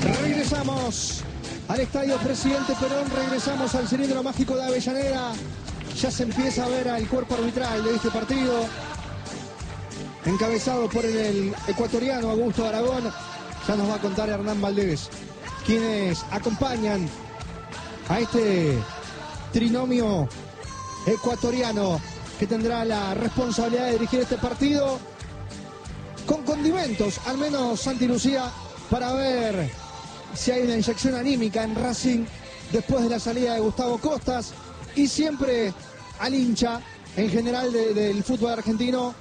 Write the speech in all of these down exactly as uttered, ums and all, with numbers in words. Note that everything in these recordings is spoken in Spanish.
Regresamos al estadio Presidente Perón, regresamos al cilindro mágico de Avellaneda. Ya se empieza a ver al cuerpo arbitral de este partido, encabezado por el ecuatoriano Augusto Aragón. Ya nos va a contar Hernán Valdés quienes acompañan a este trinomio ecuatoriano que tendrá la responsabilidad de dirigir este partido con condimentos, al menos Santi Lucía, para ver si hay una inyección anímica en Racing después de la salida de Gustavo Costas. Y siempre al hincha en general de, del fútbol argentino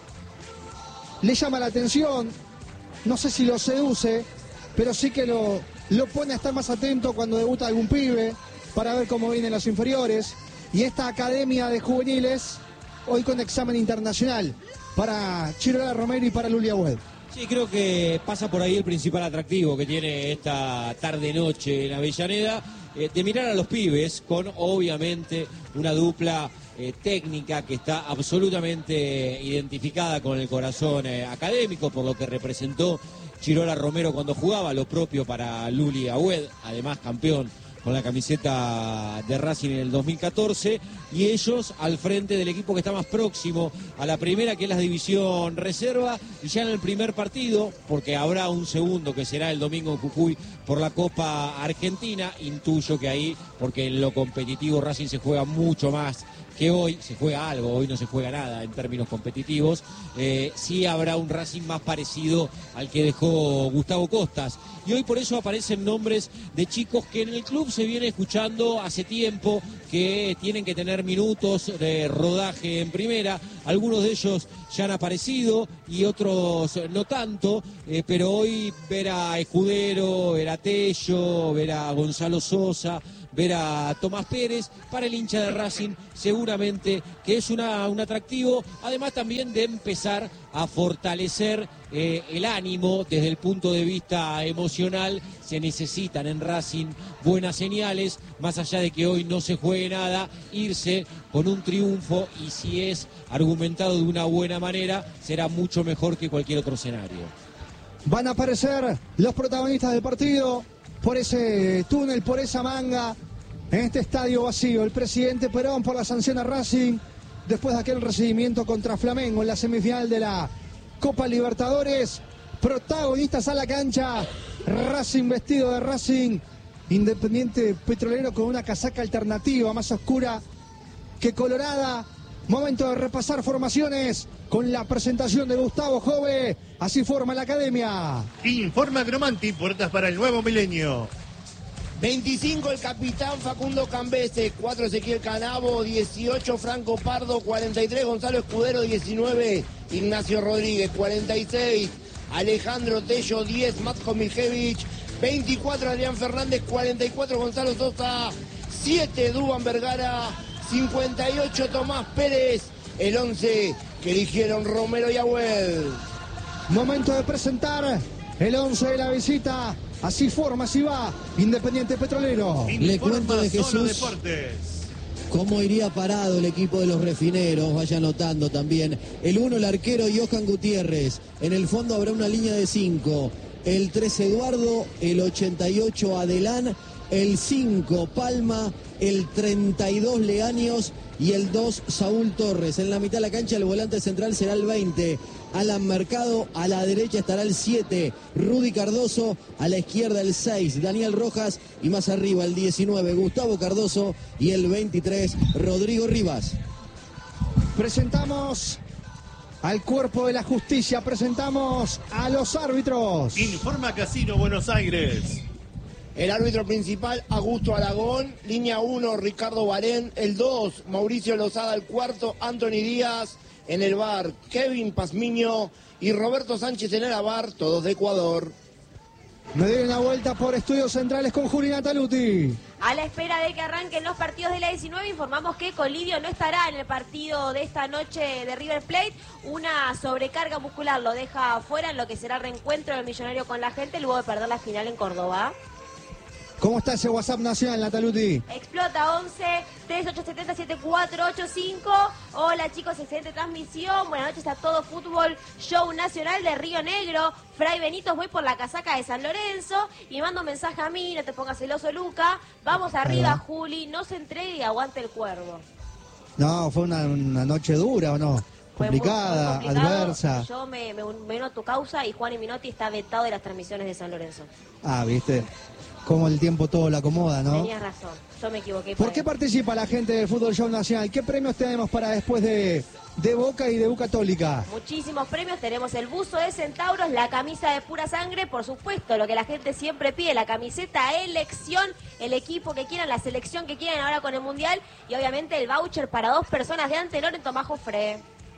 le llama la atención, no sé si lo seduce, pero sí que lo, lo pone a estar más atento cuando debuta algún pibe para ver cómo vienen los inferiores. Y esta academia de juveniles hoy con examen internacional para Chirola Romero y para Luli Agüed. Sí, creo que pasa por ahí el principal atractivo que tiene esta tarde-noche en Avellaneda, eh, de mirar a los pibes con, obviamente, una dupla eh, técnica que está absolutamente identificada con el corazón eh, académico, por lo que representó Chirola Romero cuando jugaba, lo propio para Luli Agüed, además campeón con la camiseta de Racing en el dos mil catorce, y ellos al frente del equipo que está más próximo a la primera, que es la división reserva, y ya en el primer partido, porque habrá un segundo que será el domingo en Jujuy por la Copa Argentina, intuyo que ahí, porque en lo competitivo Racing se juega mucho más que hoy, se juega algo, hoy no se juega nada en términos competitivos, eh, sí habrá un Racing más parecido al que dejó Gustavo Costas, y hoy por eso aparecen nombres de chicos que en el club se viene escuchando hace tiempo, que tienen que tener minutos de rodaje en primera. Algunos de ellos ya han aparecido y otros no tanto, eh, pero hoy ver a Escudero, ver a Tello, ver a Gonzalo Sosa, ver a Tomás Pérez, para el hincha de Racing seguramente que es una, un atractivo, además también de empezar a fortalecer eh, el ánimo desde el punto de vista emocional. Se necesitan en Racing buenas señales, más allá de que hoy no se juegue nada, irse con un triunfo, y si es argumentado de una buena manera, será mucho mejor que cualquier otro escenario. Van a aparecer los protagonistas del partido por ese túnel, por esa manga, en este estadio vacío. El Presidente Perón por la sanción a Racing, después de aquel recibimiento contra Flamengo en la semifinal de la Copa Libertadores. Protagonistas a la cancha, Racing vestido de Racing, Independiente Petrolero con una casaca alternativa, más oscura que colorada. Momento de repasar formaciones con la presentación de Gustavo Jove. Así forma la academia. Informa Cromanti, puertas para el nuevo milenio. veinticinco el capitán Facundo Cambese, cuatro Ezequiel Canavo, dieciocho Franco Pardo, cuarenta y tres Gonzalo Escudero, diecinueve Ignacio Rodríguez, cuarenta y seis Alejandro Tello, diez Matko Miljevich, veinticuatro Adrián Fernández, cuarenta y cuatro Gonzalo Sosa, siete Dúban Vergara, cincuenta y ocho Tomás Pérez, el once que eligieron Romero y Agüed. Momento de presentar el once de la visita. Así forma, así va Independiente Petrolero. Le cuento de Jesús cómo iría parado el equipo de los refineros. Vaya anotando también. El uno, el arquero Johan Gutiérrez. En el fondo habrá una línea de cinco. El tres, Eduardo. El ochenta y ocho, Adelán. El cinco, Palma. El treinta y dos, Leaños. Y el dos, Saúl Torres. En la mitad de la cancha el volante central será el veinte, Alan Mercado. A la derecha estará el siete, Rudy Cardoso. A la izquierda el seis, Daniel Rojas. Y más arriba el diecinueve, Gustavo Cardoso. Y el veintitrés, Rodrigo Rivas. Presentamos al cuerpo de la justicia, presentamos a los árbitros. Informa Casino Buenos Aires. El árbitro principal, Augusto Aragón. Línea uno, Ricardo Barén. El dos, Mauricio Lozada. El cuarto, Anthony Díaz. En el V A R, Kevin Pazmiño y Roberto Sánchez en el V A R, todos de Ecuador. Me doy una vuelta por Estudios Centrales con Juliana Taluti. A la espera de que arranquen los partidos de la diecinueve, informamos que Colidio no estará en el partido de esta noche de River Plate. Una sobrecarga muscular lo deja afuera en lo que será el reencuentro del Millonario con la gente luego de perder la final en Córdoba. ¿Cómo está ese WhatsApp nacional, Nataluti? Explota once, treinta y ocho setenta, setenta y cuatro ochenta y cinco. Hola chicos, excelente transmisión. Buenas noches a todo fútbol. Show nacional de Río Negro. Fray Benito, voy por la casaca de San Lorenzo. Y mando un mensaje a mí, no te pongas celoso, Luca. Vamos arriba, Juli. No se entregue y aguante el cuervo. No, fue una, una noche dura, ¿o no? Fue muy- Complicada, muy complicado. adversa. Yo me, me, me uno a tu causa y Juan y Minotti está vetado de las transmisiones de San Lorenzo. Ah, viste. Cómo el tiempo todo lo acomoda, ¿no? Tenías razón, yo me equivoqué. ¿Por qué participa la gente del Fútbol Show Nacional? ¿Qué premios tenemos para después de, de Boca y de U Católica? Muchísimos premios, tenemos el buzo de Centauros, la camisa de pura sangre, por supuesto, lo que la gente siempre pide, la camiseta elección, el equipo que quieran, la selección que quieran ahora con el Mundial y obviamente el voucher para dos personas de Antelor en Tomás Jofré.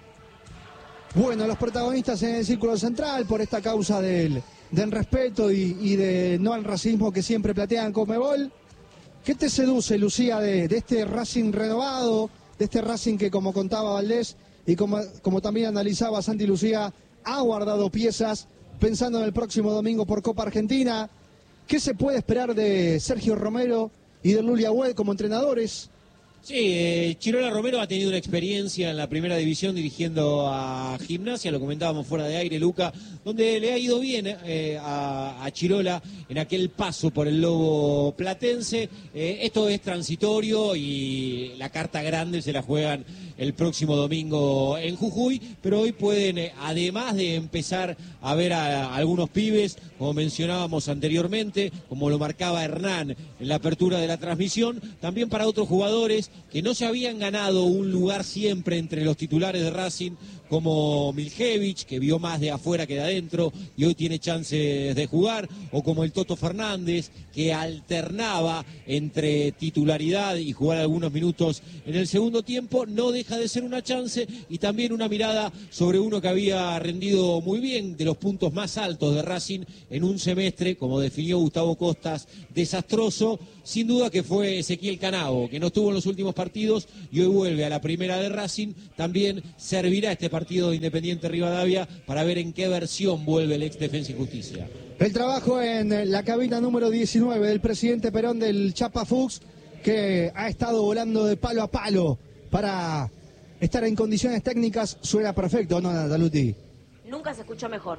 Bueno, los protagonistas en el Círculo Central por esta causa del, del respeto y, y de no al racismo que siempre platean Conmebol. ¿Qué te seduce, Lucía, de, de este Racing renovado, de este Racing que, como contaba Valdés y como, como también analizaba Santi Lucía, ha guardado piezas pensando en el próximo domingo por Copa Argentina? ¿Qué se puede esperar de Sergio Romero y de Luli Agüed como entrenadores? Sí, eh, Chirola Romero ha tenido una experiencia en la primera división dirigiendo a Gimnasia, lo comentábamos fuera de aire, Luca, donde le ha ido bien eh, a, a Chirola en aquel paso por el Lobo Platense. Eh, esto es transitorio y la carta grande se la juegan el próximo domingo en Jujuy, pero hoy pueden, eh, además de empezar a ver a, a algunos pibes, como mencionábamos anteriormente, como lo marcaba Hernán en la apertura de la transmisión, también para otros jugadores que no se habían ganado un lugar siempre entre los titulares de Racing, como Miljevich, que vio más de afuera que de adentro y hoy tiene chances de jugar, o como el Toto Fernández, que alternaba entre titularidad y jugar algunos minutos en el segundo tiempo. No deja de ser una chance y también una mirada sobre uno que había rendido muy bien, de los puntos más altos de Racing en un semestre, como definió Gustavo Costas, desastroso. Sin duda que fue Ezequiel Canavo, que no estuvo en los últimos partidos y hoy vuelve a la primera de Racing. También servirá este partido de Independiente Rivadavia para ver en qué versión vuelve el ex Defensa y Justicia. El trabajo en la cabina número diecinueve del presidente Perón del Chapa Fuchs, que ha estado volando de palo a palo para estar en condiciones técnicas, suena perfecto, ¿no, Nataluti? Nunca se escuchó mejor.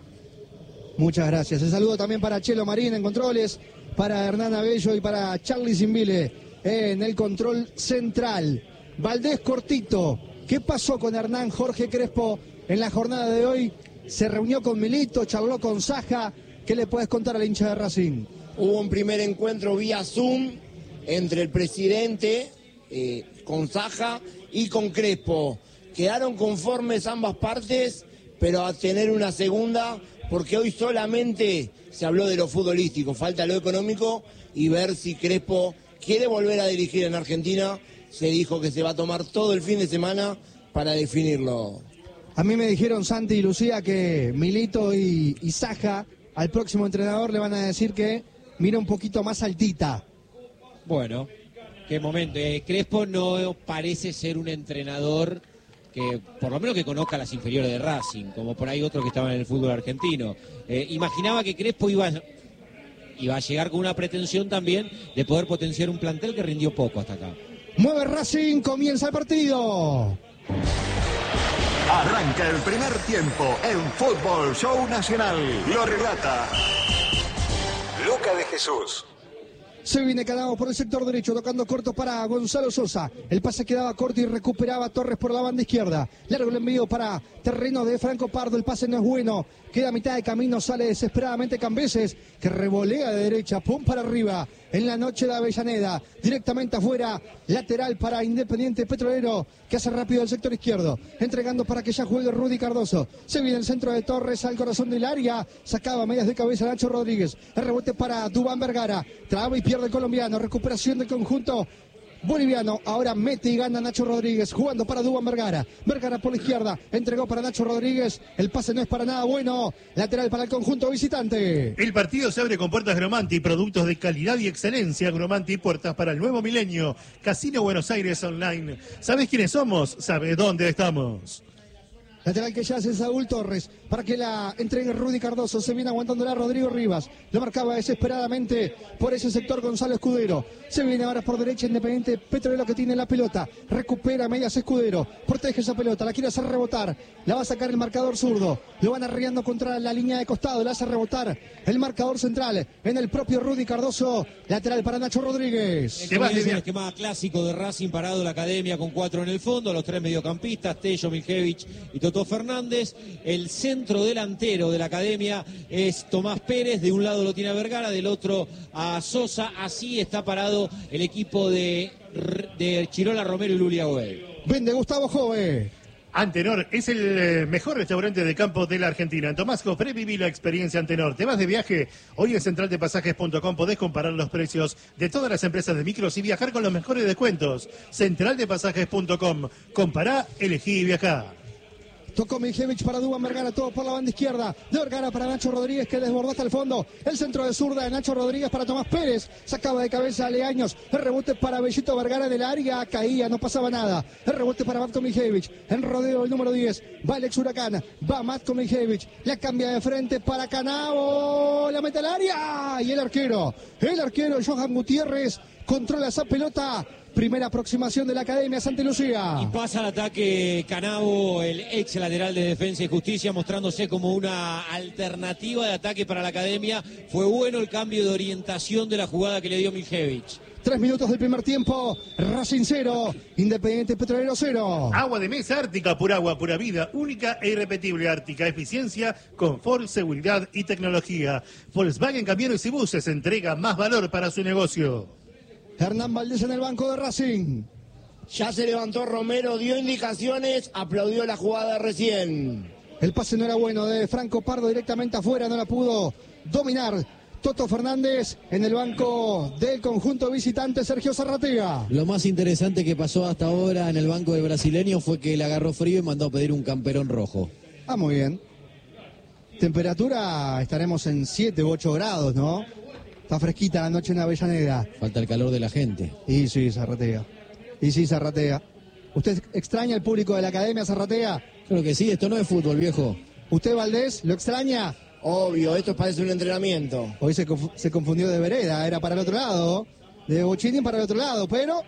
Muchas gracias. El saludo también para Chelo Marín en controles, para Hernán Abello y para Charlie Zimbile en el control central. Valdés cortito. ¿Qué pasó con Hernán Jorge Crespo en la jornada de hoy? Se reunió con Milito, charló con Saja. ¿Qué le puedes contar al hincha de Racing? Hubo un primer encuentro vía Zoom entre el presidente, eh, con Saja y con Crespo. Quedaron conformes ambas partes, pero a tener una segunda, porque hoy solamente se habló de lo futbolístico, falta lo económico y ver si Crespo quiere volver a dirigir en Argentina. Se dijo que se va a tomar todo el fin de semana para definirlo. A mí me dijeron Santi y Lucía que Milito y, y Saja al próximo entrenador le van a decir que mira un poquito más altita. Bueno, qué momento. Eh, Crespo no parece ser un entrenador que, por lo menos que conozca las inferiores de Racing, como por ahí otros que estaban en el fútbol argentino. Eh, imaginaba que Crespo iba, iba a llegar con una pretensión también de poder potenciar un plantel que rindió poco hasta acá. Mueve Racing, comienza el partido. Arranca el primer tiempo en Fútbol Show Nacional. Lo relata Luca de Jesús. Se viene Canavo por el sector derecho, tocando corto para Gonzalo Sosa. El pase quedaba corto y recuperaba Torres por la banda izquierda. Largo el envío para terreno de Franco Pardo. El pase no es bueno. Queda a mitad de camino, sale desesperadamente Cambeses, que revolea de derecha, pum para arriba. En la noche de Avellaneda, directamente afuera, lateral para Independiente Petrolero, que hace rápido el sector izquierdo, entregando para que ya juegue Rudy Cardoso. Se viene el centro de Torres al corazón del área, sacaba medias de cabeza Nacho Rodríguez. El rebote para Dubán Vergara, traba y pierde el colombiano, recuperación del conjunto boliviano. Ahora mete y gana Nacho Rodríguez, jugando para Dubán Vergara. Vergara por la izquierda, entregó para Nacho Rodríguez. El pase no es para nada bueno. Lateral para el conjunto visitante. El partido se abre con puertas Gromanti, productos de calidad y excelencia. Gromanti, puertas para el nuevo milenio. Casino Buenos Aires Online. ¿Sabes quiénes somos? ¿Sabes dónde estamos? Lateral que ya hace Saúl Torres para que la entregue Rudy Cardoso. Se viene aguantándola Rodrigo Rivas. Lo marcaba desesperadamente por ese sector Gonzalo Escudero. Se viene ahora por derecha Independiente Petrolero que tiene la pelota. Recupera medias Escudero. Protege esa pelota. La quiere hacer rebotar. La va a sacar el marcador zurdo. Lo van arriando contra la línea de costado. La hace rebotar el marcador central en el propio Rudy Cardoso. Lateral para Nacho Rodríguez. El esquema clásico de Racing, parado la academia con cuatro en el fondo. Los tres mediocampistas, Tello, Miljevich y Toto Fernández. El centro delantero de la academia es Tomás Pérez. De un lado lo tiene a Vergara, del otro a Sosa. Así está parado el equipo de, de Chirola, Romero y Lulia Güell. Vende Gustavo Jove. Antenor es el mejor restaurante de campo de la Argentina. En Tomás Cofré viví la experiencia Antenor. ¿Te vas de viaje? Hoy en central de pasajes punto com podés comparar los precios de todas las empresas de micros y viajar con los mejores descuentos. central de pasajes punto com. Compará, elegí y viajá. Tocó Miljevich para Duván Vergara, todo por la banda izquierda. De Vergara para Nacho Rodríguez, que desbordó hasta el fondo. El centro de zurda de Nacho Rodríguez para Tomás Pérez. Sacaba de cabeza a Leaños. El rebote para Bellito Vergara del área. Caía, no pasaba nada. El rebote para Matko Miljevich. En rodeo el número diez. Va Alex Huracán. Va Matko Miljevich. La cambia de frente para Canavo. La mete al área. Y el arquero. El arquero Johan Gutiérrez controla esa pelota. Primera aproximación de la Academia Santa Lucía. Y pasa al ataque Canavo, el ex lateral de Defensa y Justicia, mostrándose como una alternativa de ataque para la Academia. Fue bueno el cambio de orientación de la jugada que le dio Miljevich. Tres minutos del primer tiempo, Racing cero, Independiente Petrolero cero. Agua de mesa Ártica, pura agua, pura vida, única e irrepetible Ártica. Eficiencia, confort, seguridad y tecnología. Volkswagen Camiones y Buses entrega más valor para su negocio. Hernán Valdés en el banco de Racing. Ya se levantó Romero, dio indicaciones, aplaudió la jugada recién. El pase no era bueno de Franco Pardo, directamente afuera, no la pudo dominar Toto Fernández. En el banco del conjunto visitante, Sergio Zarratea. Lo más interesante que pasó hasta ahora en el banco del brasileño fue que le agarró frío y mandó a pedir un camperón rojo. Ah, muy bien. Temperatura, estaremos en siete u ocho grados, ¿no? Está fresquita la noche en Avellaneda. Falta el calor de la gente. Y sí, Zarratea. Y sí, Zarratea. ¿Usted extraña al público de la Academia, Zarratea? Creo que sí, esto no es fútbol, viejo. ¿Usted, Valdés, lo extraña? Obvio, esto parece un entrenamiento. Hoy se, conf se confundió de vereda, era para el otro lado. De Bochini para el otro lado, pero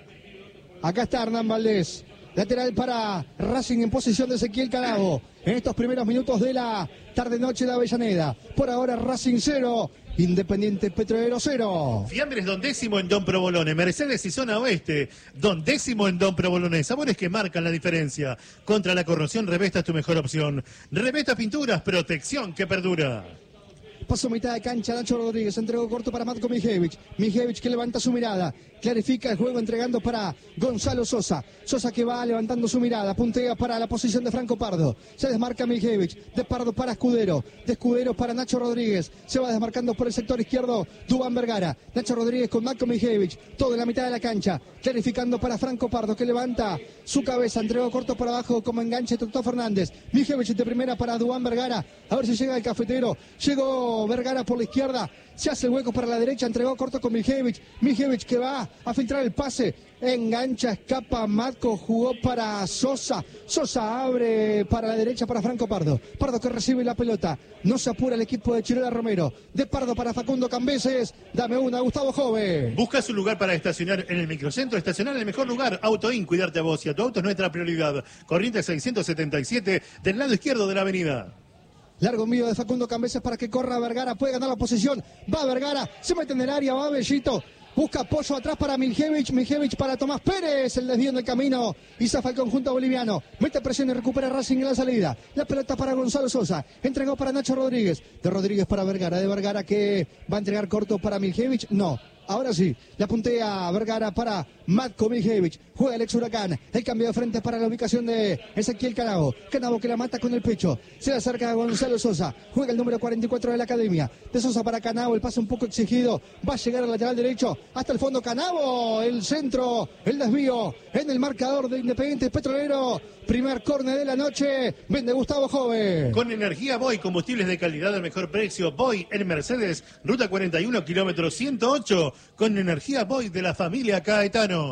acá está Hernán Valdés. Lateral para Racing en posición de Ezequiel Canavo. En estos primeros minutos de la tarde-noche de Avellaneda. Por ahora Racing cero, Independiente Petrolero cero. Fiambres Don Décimo en Don Provolone. Mercedes y Zona Oeste. Don Décimo en Don Provolone. Sabores que marcan la diferencia. Contra la corrosión, Revesta es tu mejor opción. Revesta Pinturas, protección que perdura. Pasó mitad de cancha Nacho Rodríguez, entregó corto para Matko Miljevich. Miljevich que levanta su mirada, clarifica el juego entregando para Gonzalo Sosa. Sosa que va levantando su mirada, puntea para la posición de Franco Pardo. Se desmarca Miljevich, de Pardo para Escudero, de Escudero para Nacho Rodríguez. Se va desmarcando por el sector izquierdo Duván Vergara. Nacho Rodríguez con Matko Miljevich, todo en la mitad de la cancha, clarificando para Franco Pardo que levanta su cabeza, entregó corto para abajo como enganche Toto Fernández. Miljevich de primera para Duván Vergara, a ver si llega el cafetero. Llegó Vergara por la izquierda, se hace el hueco para la derecha, entregó corto con Miljevich. Miljevich que va a filtrar el pase, engancha, escapa Matko, jugó para Sosa. Sosa abre para la derecha para Franco Pardo. Pardo que recibe la pelota, no se apura el equipo de Chirola Romero. De Pardo para Facundo Cambeses, dame una, Gustavo Jove. Buscas un lugar para estacionar en el microcentro, estacionar en el mejor lugar. Autoin, cuidarte a vos y a tu auto es nuestra prioridad. Corrientes seiscientos setenta y siete del lado izquierdo de la avenida. Largo envío de Facundo Cambeses para que corra Vergara, puede ganar la posición, va Vergara, se mete en el área, va Bellito, busca apoyo atrás para Miljevich, Miljevich para Tomás Pérez, el desvío en el camino, y zafa el conjunto boliviano, mete presión y recupera Racing en la salida, la pelota para Gonzalo Sosa, entregó para Nacho Rodríguez, de Rodríguez para Vergara, de Vergara que va a entregar corto para Miljevich, no. Ahora sí, la puntea Vergara para Matko Miljevich. Juega el ex Huracán. El cambio de frente para la ubicación de Ezequiel Canavo. Canavo que la mata con el pecho. Se le acerca a Gonzalo Sosa. Juega el número cuarenta y cuatro de la Academia. De Sosa para Canavo. El pase un poco exigido. Va a llegar al lateral derecho. Hasta el fondo Canavo. El centro. El desvío. En el marcador de Independiente Petrolero. Primer córner de la noche. Vende Gustavo Jove. Con energía Boy. Combustibles de calidad al mejor precio. Boy en Mercedes. Ruta cuarenta y uno, kilómetro ciento ocho. Con energía Boy de la familia Caetano.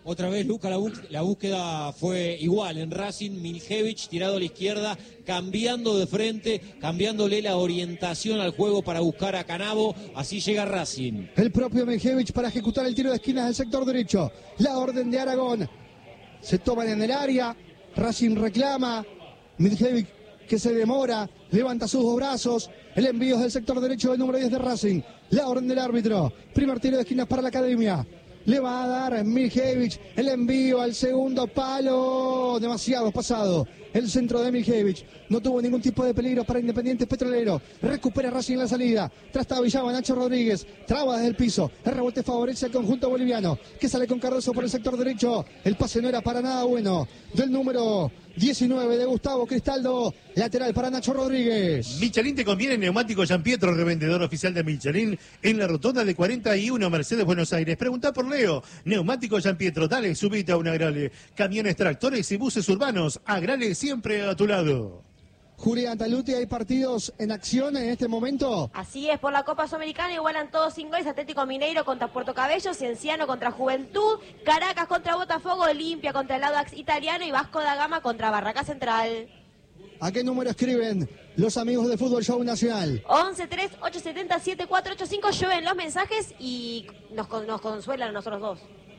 Otra vez, Luca, la, búsqueda, la búsqueda fue igual en Racing. Miljevich tirado a la izquierda, cambiando de frente, cambiándole la orientación al juego para buscar a Canavo. Así llega Racing. El propio Miljevich para ejecutar el tiro de esquinas del sector derecho. La orden de Aragón. Se toman en el área. Racing reclama. Miljevich que se demora, levanta sus dos brazos. El envío es del sector derecho del número diez de Racing. La orden del árbitro. Primer tiro de esquinas para la academia. Le va a dar Miljevich el envío al segundo palo. Demasiado pasado. El centro de Miljevich. No tuvo ningún tipo de peligro para Independiente Petrolero. Recupera Racing la salida. Trastabillaba Nacho Rodríguez. Traba desde el piso. El rebote favorece al conjunto boliviano, que sale con Cardoso por el sector derecho. El pase no era para nada bueno. Del número diecinueve de Gustavo Cristaldo. Lateral para Nacho Rodríguez. Michelin te conviene. Neumático Gianpietro, revendedor oficial de Michelin en la rotonda de cuarenta y uno Mercedes, Buenos Aires. Pregunta por Leo. Neumático Gianpietro. Dale, subite a un Agrale. Camiones, tractores y buses urbanos. Agrale siempre a tu lado. Julián Taluti, ¿hay partidos en acción en este momento? Así es, por la Copa Sudamericana igualan todos sin goles. Atlético Mineiro contra Puerto Cabello, Cienciano contra Juventud, Caracas contra Botafogo, Olimpia contra el Audax Italiano y Vasco da Gama contra Barraca Central. ¿A qué número escriben los amigos de Fútbol Show Nacional? once tres ocho siete cero siete cuatro ocho cinco, lleven los mensajes y nos, nos consuelan a nosotros dos.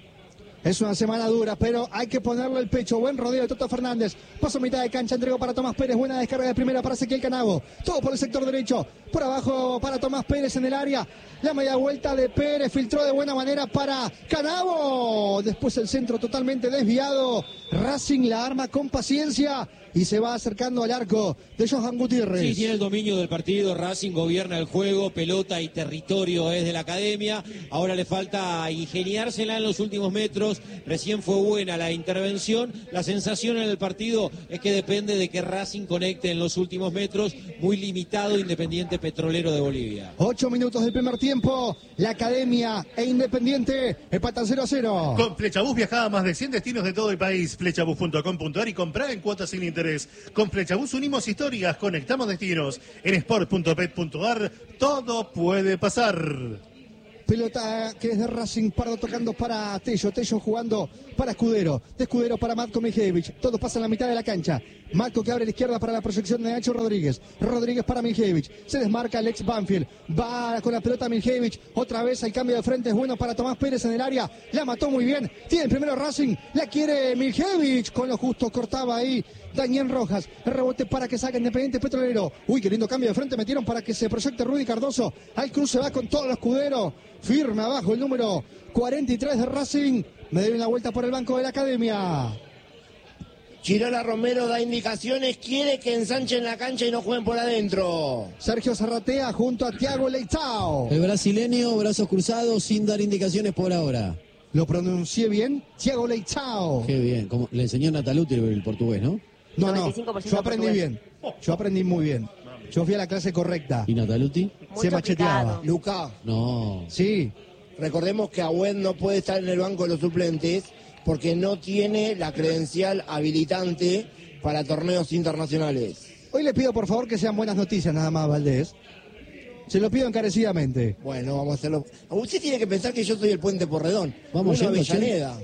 Es una semana dura, pero hay que ponerle el pecho. Buen rodeo de Toto Fernández. Paso mitad de cancha, entregó para Tomás Pérez. Buena descarga de primera para Ezequiel Canavo. Todo por el sector derecho. Por abajo para Tomás Pérez en el área. La media vuelta de Pérez. Filtró de buena manera para Canavo. Después el centro totalmente desviado. Racing la arma con paciencia y se va acercando al arco de Johan Gutiérrez. Sí, tiene el dominio del partido. Racing gobierna el juego. Pelota y territorio es de la academia. Ahora le falta ingeniársela en los últimos metros. Recién fue buena la intervención. La sensación en el partido es que depende de que Racing conecte en los últimos metros. Muy limitado Independiente Petrolero de Bolivia. Ocho minutos del primer tiempo. La academia e Independiente empatan cero a cero. Con Flechabús viaja a más de cien destinos de todo el país. Flechabús punto com punto ar y comprar en cuotas sin interés. Con Flechabús unimos historias, conectamos destinos. En sport punto pet punto ar todo puede pasar. Pelota que es de Racing, Pardo tocando para Tello, Tello jugando para Escudero, de Escudero para Matko Miljevich, todos pasan la mitad de la cancha. Matko que abre a la izquierda para la proyección de Nacho Rodríguez, Rodríguez para Miljevich, se desmarca Alex Banfield, va con la pelota Miljevich, otra vez el cambio de frente es bueno para Tomás Pérez en el área, la mató muy bien, tiene el primero Racing, la quiere Miljevich, con lo justo cortaba ahí Daniel Rojas, el rebote para que saque Independiente Petrolero, uy qué lindo cambio de frente metieron para que se proyecte Rudy Cardoso, al cruce va con todo el Escudero, firme abajo el número cuarenta y tres de Racing, me deben la vuelta por el banco de la academia. Chirola Romero da indicaciones, quiere que ensanchen la cancha y no jueguen por adentro. Sergio Zarratea junto a Thiago Leitao. El brasileño, brazos cruzados, sin dar indicaciones por ahora. ¿Lo pronuncié bien? Thiago Leitao. Qué bien, como le enseñó Nataluti el portugués, ¿no? No, no, yo aprendí bien. Yo aprendí muy bien. Yo fui a la clase correcta. ¿Y Nataluti? Se macheteaba. Luca. No. Sí. Recordemos que Agüed no puede estar en el banco de los suplentes porque no tiene la credencial habilitante para torneos internacionales. Hoy le pido por favor que sean buenas noticias nada más, Valdés. Se lo pido encarecidamente. Bueno, vamos a hacerlo. Usted tiene que pensar que yo soy el Puente Porredón. Vamos a a Avellaneda.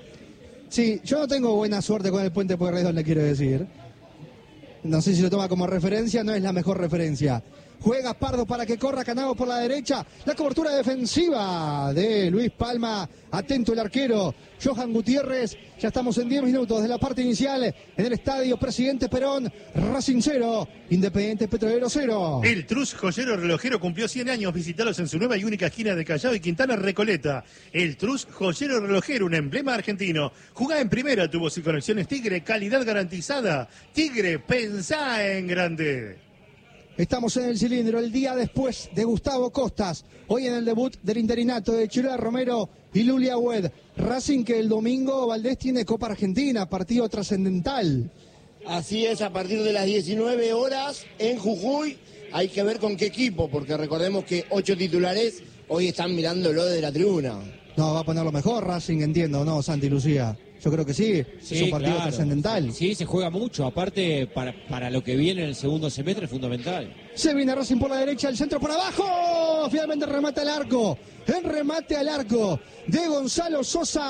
Sí, yo no tengo buena suerte con el Puente Porredón, le quiero decir. No sé si lo toma como referencia, no es la mejor referencia. Juega Pardo para que corra Canavo por la derecha. La cobertura defensiva de Luis Palma. Atento el arquero Johan Gutiérrez. Ya estamos en diez minutos de la parte inicial en el estadio Presidente Perón. Racing cero, Independiente Petrolero cero. El Trus Joyero Relojero cumplió cien años. Visitalos en su nueva y única esquina de Callao y Quintana Recoleta. El Trus Joyero Relojero, un emblema argentino. Jugá en primera, tubos y conexiones Tigre, calidad garantizada. Tigre, pensá en grande. Estamos en el cilindro el día después de Gustavo Costas. Hoy en el debut del interinato de Chirola Romero y Luli Agüed. Racing que el domingo, Valdés, tiene Copa Argentina, partido trascendental. Así es, a partir de las diecinueve horas en Jujuy. Hay que ver con qué equipo, porque recordemos que ocho titulares hoy están mirándolo desde la tribuna. No, va a ponerlo mejor Racing, entiendo, ¿no, Santi Lucía? Yo creo que sí, sí, es un partido claro. trascendental. Sí, se juega mucho, aparte para, para lo que viene en el segundo semestre es fundamental. Se viene Racing por la derecha, el centro por abajo, finalmente remata el arco, el remate al arco de Gonzalo Sosa,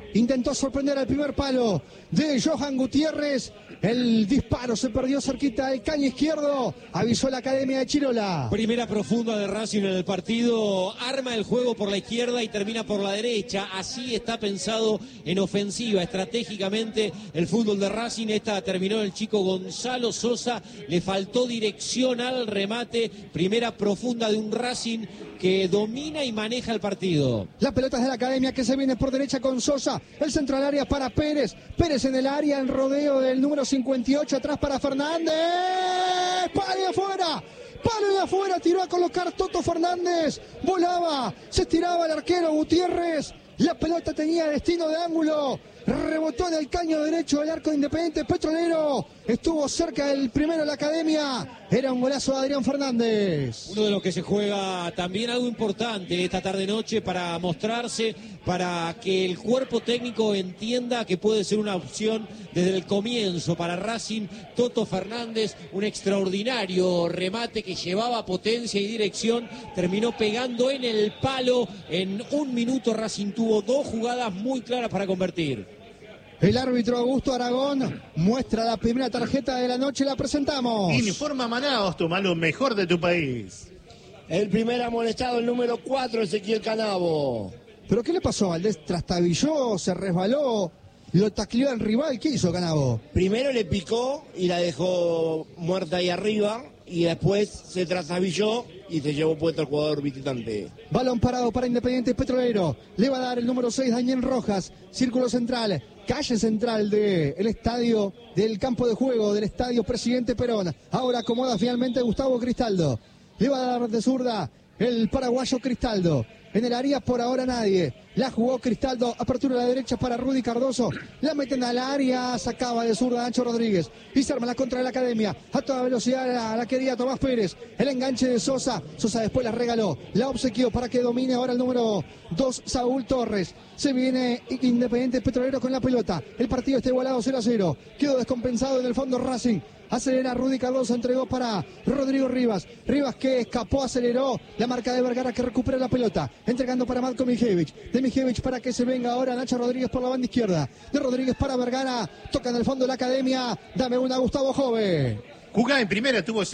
intentó sorprender al primer palo de Johan Gutiérrez. El disparo se perdió cerquita del caño izquierdo. Avisó la Academia de Chirola. Primera profunda de Racing en el partido. Arma el juego por la izquierda y termina por la derecha. Así está pensado en ofensiva, estratégicamente el fútbol de Racing. Esta terminó el chico Gonzalo Sosa. Le faltó dirección al remate. Primera profunda de un Racing que domina y maneja el partido. La pelota es de la Academia que se viene por derecha con Sosa. El centro al área para Pérez. Pérez en el área, en rodeo del número cincuenta y ocho, atrás para Fernández. ¡Palo de afuera! ¡Palo de afuera! Tiró a colocar Toto Fernández. Volaba, se estiraba el arquero Gutiérrez. La pelota tenía destino de ángulo. Rebotó en el caño derecho del arco de Independiente Petrolero. Estuvo cerca del primero de la Academia. Era un golazo de Adrián Fernández. Uno de los que se juega también algo importante esta tarde-noche para mostrarse, para que el cuerpo técnico entienda que puede ser una opción desde el comienzo para Racing. Toto Fernández, un extraordinario remate que llevaba potencia y dirección, terminó pegando en el palo. En un minuto Racing tuvo dos jugadas muy claras para convertir. El árbitro Augusto Aragón muestra la primera tarjeta de la noche, la presentamos. Informa Manaos, toma lo mejor de tu país. El primer amonestado, el número cuatro, Ezequiel Canavo. ¿Pero qué le pasó? Valdés trastabilló, se resbaló, lo tacleó al rival. ¿Qué hizo Canavo? Primero le picó y la dejó muerta ahí arriba, y después se trastabilló y se llevó puesto al jugador visitante. Balón parado para Independiente Petrolero. Le va a dar el número seis, Daniel Rojas. Círculo central, calle central del estadio, del campo de juego, del estadio Presidente Perón. Ahora acomoda finalmente Gustavo Cristaldo. Le va a dar de zurda el paraguayo Cristaldo. En el área por ahora nadie. La jugó Cristaldo. Apertura a la derecha para Rudy Cardoso. La meten al área. Sacaba de zurda Nacho Rodríguez. Y se arma la contra de la Academia. A toda velocidad la, la quería Tomás Pérez. El enganche de Sosa. Sosa después la regaló. La obsequió para que domine ahora el número dos, Saúl Torres. Se viene Independiente Petrolero con la pelota. El partido está igualado cero a cero. Quedó descompensado en el fondo Racing. Acelera Rudy Cardoso, entregó para Rodrigo Rivas. Rivas que escapó, aceleró. La marca de Vergara que recupera la pelota. Entregando para Matko Mijevich. De Mijevich para que se venga ahora Nacho Rodríguez por la banda izquierda. De Rodríguez para Vergara. Toca en el fondo la Academia. Dame una, Gustavo Jove. Jugá en primera, tuvo